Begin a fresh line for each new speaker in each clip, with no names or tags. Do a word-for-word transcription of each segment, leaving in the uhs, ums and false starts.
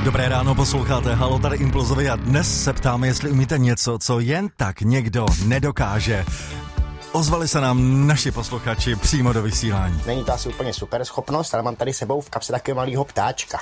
Dobré ráno, posloucháte Halo, tady Impulzovi a dnes se ptáme, jestli umíte něco, co jen tak někdo nedokáže. Ozvali se nám naši posluchači přímo do vysílání.
Není to asi úplně super schopnost, ale mám tady sebou v kapse takového malého ptáčka.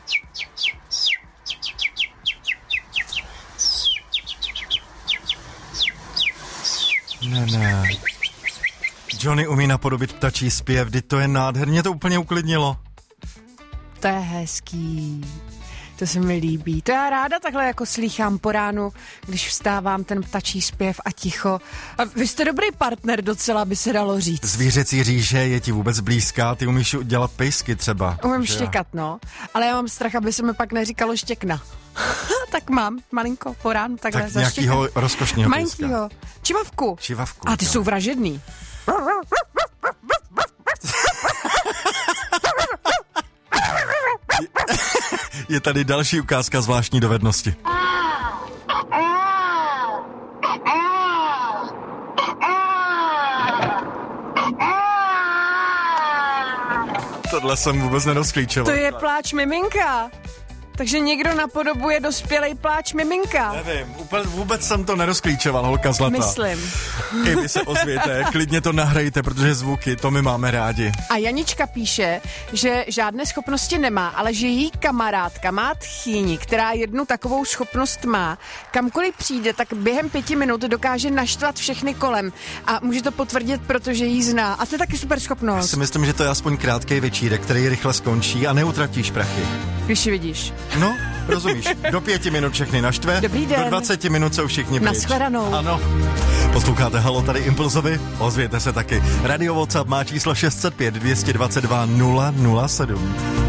Ne, ne. Johnny umí napodobit ptačí zpěv, vždyť to je nádherně, to úplně uklidnilo.
To je hezký. To se mi líbí. To já ráda takhle jako slýchám po ránu, když vstávám, ten ptačí zpěv a ticho. A vy jste dobrý partner docela, by se dalo říct.
Zvířecí říše je ti vůbec blízká, ty umíš dělat pejsky třeba.
Umím štěkat, no. Ale já mám strach, aby se mi pak neříkalo štěkna. Tak mám, malinko, po ránu takhle
tak nějakýho rozkošného pejska.
Malinkýho. Čivavku.
Čivavku.
A ty jo. Jsou vražedný.
Je tady další ukázka zvláštní dovednosti. Tohle jsem vůbec nerozklíčoval.
To je pláč miminka. Takže někdo napodobuje dospělej pláč miminka.
Nevím, úplně, vůbec jsem to nerozklíčoval, holka zlatá.
Myslím.
I vy se ozvěte, klidně to nahrajte, protože zvuky, to my máme rádi.
A Janička píše, že žádné schopnosti nemá, ale že její kamarádka má tchýni, která jednu takovou schopnost má. Kamkoliv přijde, tak během pěti minut dokáže naštvat všechny kolem. A může to potvrdit, protože jí zná. A to je taky super schopnost.
Já si myslím, že to je aspoň krátký večírek, který rychle skončí a neutratíš prachy.
Když ji vidíš.
No, rozumíš. Do pěti minut všechny naštve.
Dobrý den.
Do dvaceti minut jsou všichni pryč.
Nashledanou.
Ano. Posloucháte Halo, tady Impulzovi. Ozvěte se taky. Radio WhatsApp má číslo šest set pět, dvě stě dvacet dva, nula nula sedm.